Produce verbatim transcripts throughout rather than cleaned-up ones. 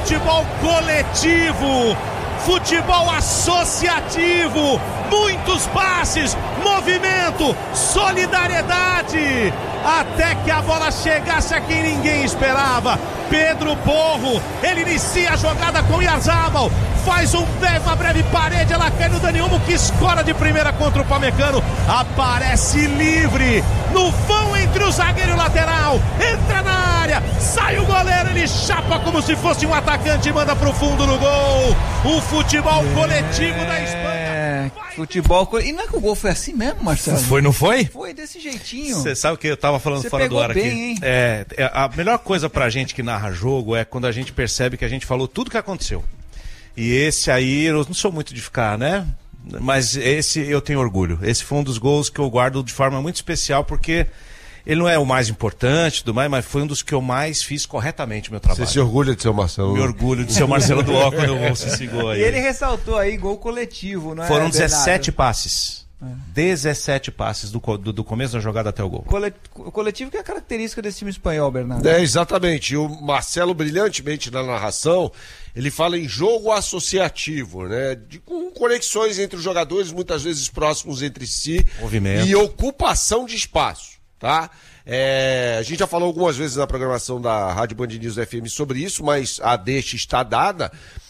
futebol coletivo, futebol associativo, muitos passes, movimento, solidariedade, até que a bola chegasse a quem ninguém esperava. Pedro Porro, ele inicia a jogada com Oyarzabal, faz um, uma breve parede, ela cai no Dani Olmo, que escora de primeira contra o Pamecano, aparece livre no vão entre o zagueiro e o lateral, entra na área, sai o goleiro, ele chapa como se fosse um atacante e manda pro fundo no gol. O futebol é... coletivo da Espanha. Vai... Futebol coletivo. E não é que o gol foi assim mesmo, Marcelo? Foi, não foi? Foi desse jeitinho. Você sabe o que eu tava falando Cê fora do ar bem, aqui? Hein? É, é, a melhor coisa pra gente que narra jogo é quando a gente percebe que a gente falou tudo que aconteceu. E esse aí, eu não sou muito de ficar, né? Mas esse eu tenho orgulho. Esse foi um dos gols que eu guardo de forma muito especial, porque ele não é o mais importante, do mais, mas foi um dos que eu mais fiz corretamente o meu trabalho. Você se orgulha de ser o Marcelo? Me orgulho de ser o Marcelo do Ó quando eu vou se segurou aí. E ele ressaltou aí gol coletivo, não é? Foram dezessete passes. É. dezessete passes do, do, do começo da jogada até o gol. O coletivo que é a característica desse time espanhol, Bernardo. É, exatamente. E o Marcelo, brilhantemente na narração, ele fala em jogo associativo, né? De, com conexões entre os jogadores, muitas vezes próximos entre si. Movimento. E ocupação de espaço, tá? É, a gente já falou algumas vezes na programação da Rádio Band News F M sobre isso, mas a deixa está dada.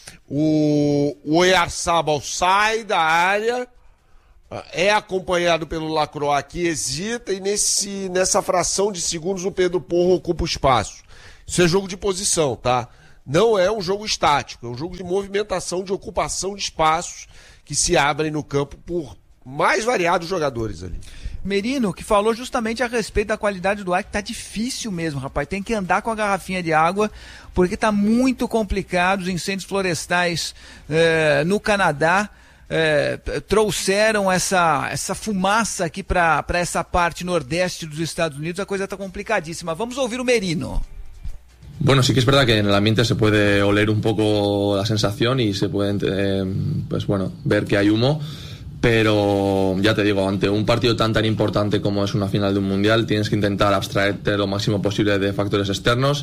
O, o Oyarzabal sai da área, é acompanhado pelo Lacroix, que hesita, e nesse, nessa fração de segundos o Pedro Porro ocupa o espaço. Isso é jogo de posição, tá? Não é um jogo estático, é um jogo de movimentação, de ocupação de espaços que se abrem no campo por mais variados jogadores ali. Merino, que falou justamente a respeito da qualidade do ar, que tá difícil mesmo, rapaz. Tem que andar com a garrafinha de água, porque tá muito complicado. Os incêndios florestais eh, no Canadá eh, trouxeram essa, essa fumaça aqui para essa parte nordeste dos Estados Unidos. A coisa tá complicadíssima. Vamos ouvir o Merino. Bueno, sí que es verdad que en el ambiente se puede oler un poco la sensación y se puede eh, pues bueno, ver que hay humo. Pero ya te digo, ante un partido tan tan importante como es una final de un mundial, tienes que intentar abstraerte lo máximo posible de factores externos.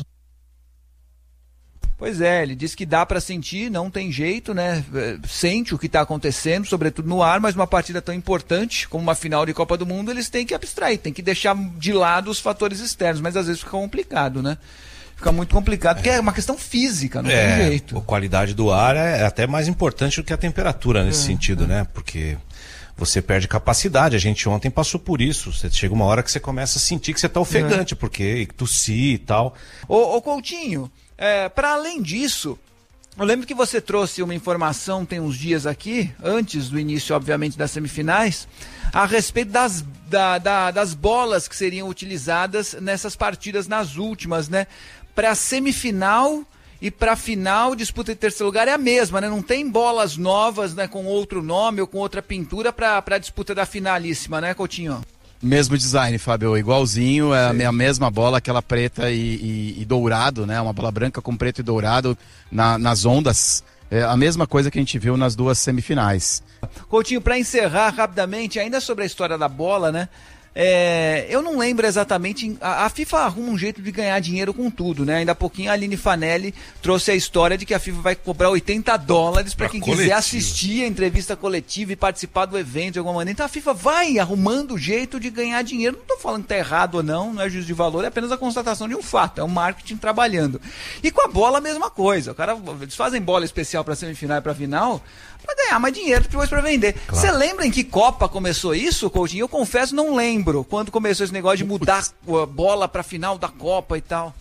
Pois é, ele diz que dá para sentir, não tem jeito, né? Sente o que está acontecendo, sobretudo no ar, mas uma partida tão importante como uma final de Copa do Mundo, eles têm que abstrair, têm que deixar de lado os fatores externos, mas às vezes fica complicado, né? Fica muito complicado, porque é uma questão física, não é, tem jeito. A qualidade do ar é até mais importante do que a temperatura nesse é, sentido, é. né? Porque você perde capacidade. A gente ontem passou por isso. Você chega uma hora que você começa a sentir que você está ofegante, é. porque tossir e tal. Ô, ô Coutinho, é, para além disso, eu lembro que você trouxe uma informação tem uns dias aqui, antes do início, obviamente, das semifinais, a respeito das, da, da, das bolas que seriam utilizadas nessas partidas, nas últimas, né? Para a semifinal e para a final, disputa de terceiro lugar é a mesma, né? Não tem bolas novas, né, com outro nome ou com outra pintura para a disputa da finalíssima, né, Coutinho? Mesmo design, Fábio, igualzinho, é a mesma bola, aquela preta e, e, e dourado, né? Uma bola branca com preto e dourado na, nas ondas. É a mesma coisa que a gente viu nas duas semifinais. Coutinho, para encerrar rapidamente, ainda sobre a história da bola, né? É, eu não lembro exatamente, a, a FIFA arruma um jeito de ganhar dinheiro com tudo, né? Ainda há pouquinho a Aline Fanelli trouxe a história de que a FIFA vai cobrar oitenta dólares para quem coletivo. quiser assistir a entrevista coletiva e participar do evento de alguma maneira. Então a FIFA vai arrumando jeito de ganhar dinheiro. Não estou falando que tá errado ou não, não é juízo de valor, é apenas a constatação de um fato, é o marketing trabalhando. E com a bola a mesma coisa, o cara, eles fazem bola especial para semifinal e para final para ganhar mais dinheiro depois para vender. Você claro. lembra em que Copa começou isso, Coutinho? Eu confesso, não lembro quando começou esse negócio de mudar a bola para final da Copa e tal.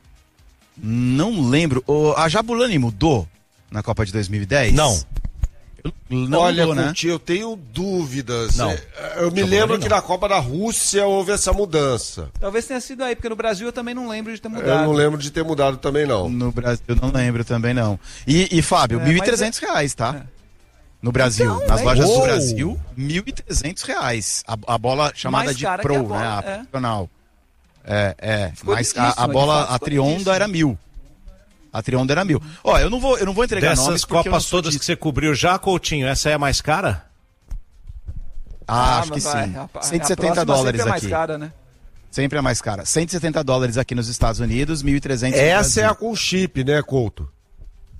Não lembro. O, a Jabulani mudou na Copa de dois mil e dez? Não. Não Olha, mudou, né? Eu tenho dúvidas. Não. Eu me Jabulani lembro que não. na Copa da Rússia houve essa mudança. Talvez tenha sido aí, porque no Brasil eu também não lembro de ter mudado. Eu não lembro de ter mudado também, não. No Brasil eu não lembro também, não. E, e Fábio, é, mil e trezentos reais, tá? É. No Brasil, então, nas é lojas oh. do Brasil, mil e trezentos reais. A, a bola chamada mais de Pro, a bola, né? A é. profissional. É, é. Mas a, a bola, a Trionda era mil. A Trionda era mil. Ó, eu não vou, eu não vou entregar Dessas nomes. Dessas Copas todas de... que você cobriu já, Coutinho, essa é a mais cara? Ah, ah acho que vai. sim. A, cento e setenta dólares aqui. Sempre é mais cara, né? Sempre é mais cara. cento e setenta dólares aqui nos Estados Unidos, mil e trezentos Essa é a com chip, né, Couto?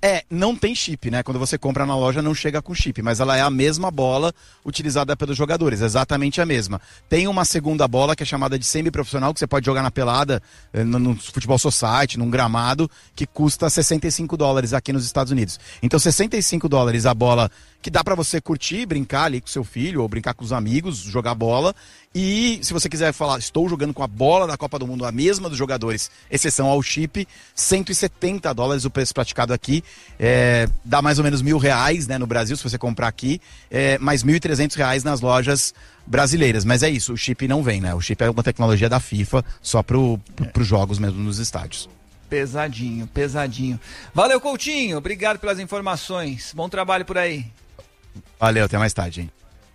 É, não tem chip, né? Quando você compra na loja não chega com chip, mas ela é a mesma bola utilizada pelos jogadores, exatamente a mesma. Tem uma segunda bola que é chamada de semi-profissional, que você pode jogar na pelada, no, no futebol society, num gramado, que custa sessenta e cinco dólares aqui nos Estados Unidos. Então sessenta e cinco dólares a bola que dá pra você curtir, brincar ali com seu filho, ou brincar com os amigos, jogar bola. E se você quiser falar, estou jogando com a bola da Copa do Mundo, a mesma dos jogadores, exceção ao chip, cento e setenta dólares o preço praticado aqui. É, dá mais ou menos mil reais, né, no Brasil, se você comprar aqui, é, mais mil e trezentos reais nas lojas brasileiras. Mas é isso, o chip não vem, né? O chip é uma tecnologia da FIFA, só pro, pro, pros jogos mesmo nos estádios. Pesadinho, pesadinho. Valeu, Coutinho, obrigado pelas informações. Bom trabalho por aí. Valeu, até mais tarde, hein?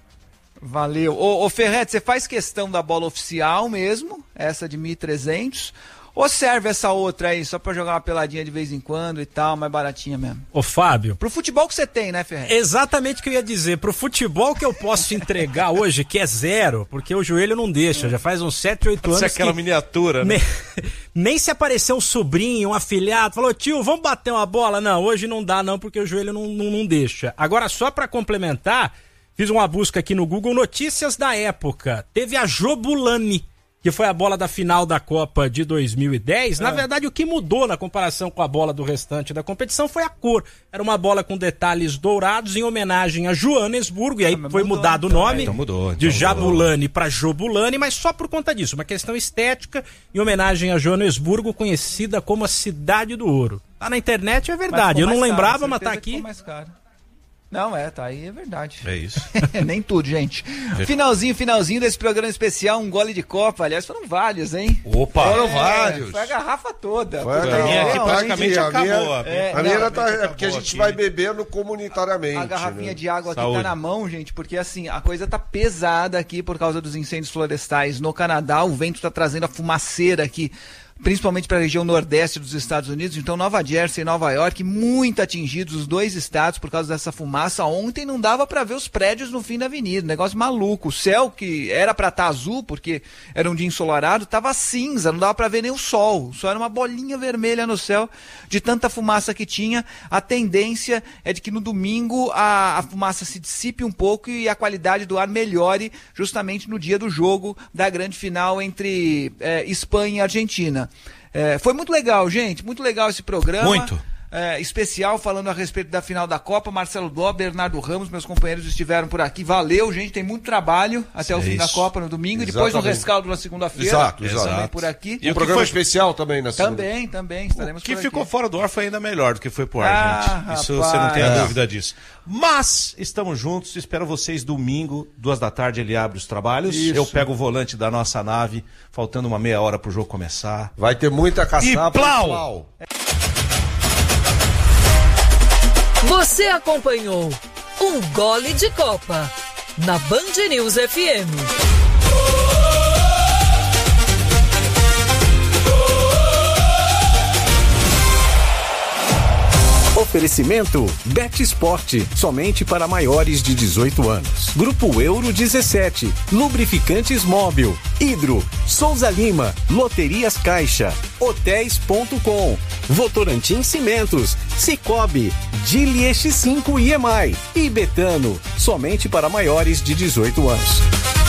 Valeu. Ô, ô Ferretti, você faz questão da bola oficial mesmo, essa de mil e trezentos, ou serve essa outra aí só pra jogar uma peladinha de vez em quando e tal, mais baratinha mesmo? Ô Fábio... Pro futebol que você tem, né, Ferretti? Exatamente o que eu ia dizer. Pro futebol que eu posso entregar hoje, que é zero, porque o joelho não deixa, já faz uns sete, oito anos. Isso é aquela que miniatura, né? Nem, nem se aparecer um sobrinho, um afilhado, falou, tio, vamos bater uma bola? Não, hoje não dá não, porque o joelho não, não, não deixa. Agora, só pra complementar, fiz uma busca aqui no Google, notícias da época. Teve a Jobulani, que foi a bola da final da Copa de dois mil e dez. É. Na verdade, o que mudou na comparação com a bola do restante da competição foi a cor. Era uma bola com detalhes dourados em homenagem a Joanesburgo, e aí ah, foi mudou, mudado então, o nome então mudou, então de Jabulani para Jobulani, mas só por conta disso, uma questão estética em homenagem a Joanesburgo, conhecida como a Cidade do Ouro. Tá na internet, é verdade. Eu não lembrava, caro, mas tá aqui. Mais caro. Não, é, tá aí, é verdade. É isso. Nem tudo, gente. Finalzinho, finalzinho desse programa especial, um gole de Copa. Aliás, foram vários, hein? Opa! É, foram vários. Foi a garrafa toda. Foi a garrafa que praticamente a acabou. A minha, é, a minha não, tá, é porque a gente aqui. vai bebendo comunitariamente. A garrafinha né? de água aqui Saúde. tá na mão, gente, porque assim, a coisa tá pesada aqui por causa dos incêndios florestais no Canadá. O vento tá trazendo a fumaceira aqui, principalmente para a região nordeste dos Estados Unidos. Então Nova Jersey e Nova York muito atingidos, os dois estados, por causa dessa fumaça. Ontem não dava para ver os prédios no fim da avenida, negócio maluco. O céu, que era para estar azul porque era um dia ensolarado, tava cinza, não dava para ver nem o sol, só era uma bolinha vermelha no céu de tanta fumaça que tinha. A tendência é de que no domingo a, a fumaça se dissipe um pouco e a qualidade do ar melhore justamente no dia do jogo da grande final entre é, Espanha e Argentina. É, foi muito legal, gente, muito legal esse programa. Muito. É, especial, falando a respeito da final da Copa. Marcelo Dó, Bernardo Ramos, meus companheiros estiveram por aqui. Valeu, gente, tem muito trabalho até é o fim isso. da Copa no domingo. Exatamente. E depois no rescaldo na segunda-feira. Exato, exato. Também por aqui. E um programa foi... especial também na segunda. Também, também, estaremos por aqui. O que por ficou aqui. fora do ar foi ainda melhor do que foi pro ar, ah, gente. Rapaz. Isso você não tem a é. dúvida disso. Mas estamos juntos, espero vocês domingo, duas da tarde ele abre os trabalhos. Isso. Eu pego o volante da nossa nave, faltando uma meia hora pro jogo começar. Vai ter muita caçapa. E plau! Você acompanhou um Gole de Copa na Band News F M. Oferecimento Bet Sport, somente para maiores de dezoito anos. Grupo Euro dezessete, Lubrificantes Móbil, Hidro, Souza Lima, Loterias Caixa, Hotéis ponto com, Votorantim Cimentos, Cicobi, Gili X cinco I E M I e Betano, somente para maiores de dezoito anos.